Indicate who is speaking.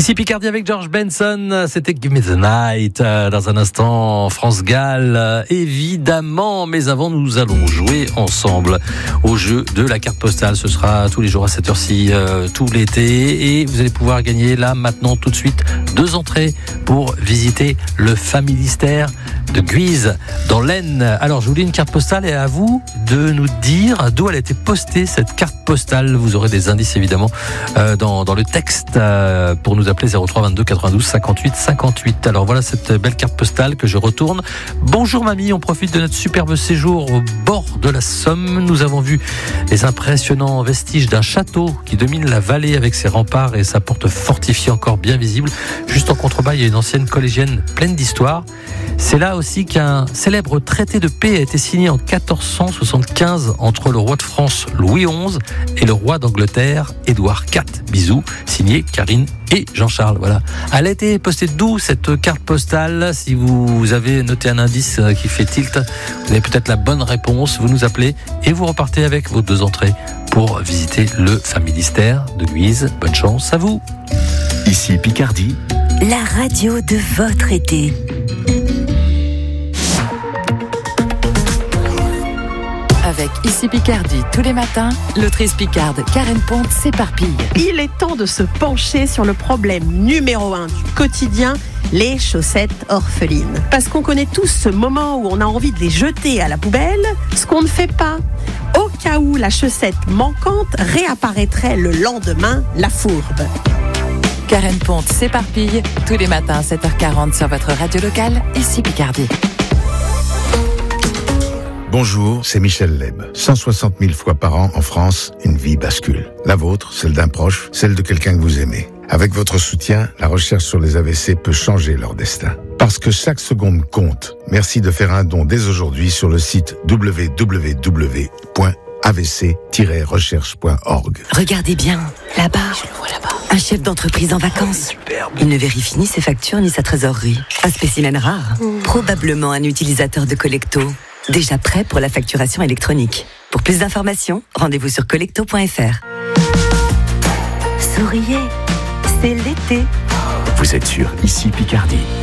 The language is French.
Speaker 1: Ici Picardie avec George Benson, c'était Give Me the Night. Dans un instant, France-Galles, évidemment. Mais avant, nous allons jouer ensemble au jeu de la carte postale. Ce sera tous les jours à cette heure-ci, tout l'été. Et vous allez pouvoir gagner là, maintenant, tout de suite, 2 entrées pour visiter le Familistère de Guise, dans l'Aisne. Alors, je vous lis une carte postale et à vous de nous dire d'où elle a été postée, cette carte postale. Vous aurez des indices, évidemment, dans le texte pour nous appeler 03 22 92 58 58. Alors voilà cette belle carte postale que je retourne. Bonjour mamie, on profite de notre superbe séjour au bord de la Somme. Nous avons vu les impressionnants vestiges d'un château qui domine la vallée avec ses remparts et sa porte fortifiée encore bien visible. Juste en contrebas, il y a une ancienne collégienne pleine d'histoire. C'est là aussi qu'un célèbre traité de paix a été signé en 1475 entre le roi de France Louis XI et le roi d'Angleterre Édouard IV. Bisous, signé Karine et Jean-Charles. Voilà. Elle a été postée d'où cette carte postale? Si vous avez noté un indice qui fait tilt, vous avez peut-être la bonne réponse. Vous nous appelez et vous repartez avec vos 2 entrées pour visiter le Familistère de Guise. Bonne chance à vous.
Speaker 2: Ici Picardie,
Speaker 3: la radio de votre été.
Speaker 4: Avec Ici Picardie tous les matins, l'autrice picarde Karen Ponte s'éparpille.
Speaker 5: Il est temps de se pencher sur le problème numéro 1 du quotidien, les chaussettes orphelines. Parce qu'on connaît tous ce moment où on a envie de les jeter à la poubelle, ce qu'on ne fait pas. Au cas où la chaussette manquante réapparaîtrait le lendemain, la fourbe.
Speaker 4: Karen Ponte s'éparpille tous les matins à 7h40 sur votre radio locale, Ici Picardie.
Speaker 6: Bonjour, c'est Michel Leb. 160 000 fois par an en France, une vie bascule. La vôtre, celle d'un proche, celle de quelqu'un que vous aimez. Avec votre soutien, la recherche sur les AVC peut changer leur destin. Parce que chaque seconde compte, merci de faire un don dès aujourd'hui sur le site www.avc-recherche.org.
Speaker 3: Regardez bien, là-bas. Je le vois là-bas. Un chef d'entreprise en vacances. Il ne vérifie ni ses factures ni sa trésorerie. Un spécimen rare. Probablement un utilisateur de Collecto. Déjà prêt pour la facturation électronique. Pour plus d'informations, rendez-vous sur collecto.fr. Souriez, c'est l'été.
Speaker 2: vous êtes sur Ici Picardie.